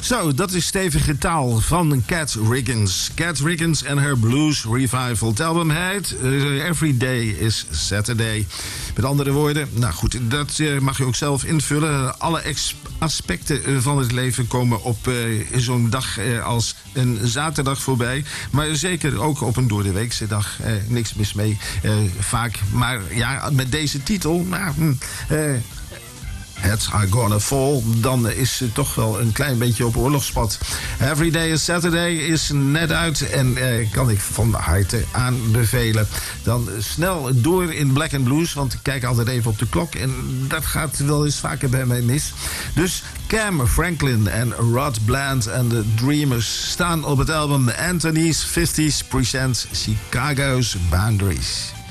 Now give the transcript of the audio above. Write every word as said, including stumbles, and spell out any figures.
Zo, dat is stevige taal van Kat Riggins. Kat Riggins en haar Blues Revival. Het album heet uh, Every Day is Saturday. Met andere woorden, nou goed, dat uh, mag je ook zelf invullen. Alle ex- aspecten uh, van het leven komen op uh, zo'n dag uh, als een zaterdag voorbij. Maar zeker ook op een doordeweekse dag. Uh, niks mis mee, uh, vaak. Maar ja, met deze titel... Nou, uh, Heads Are Gonna Fall, dan is het toch wel een klein beetje op oorlogspad. Every Day is Saturday is net uit en eh, kan ik van harte aanbevelen. Dan snel door in Black and Blues, want ik kijk altijd even op de klok en dat gaat wel eens vaker bij mij mis. Dus Cam Franklin en Rod Bland en de Dreamers staan op het album Anthony's fifties Presents Chicago's Boundaries.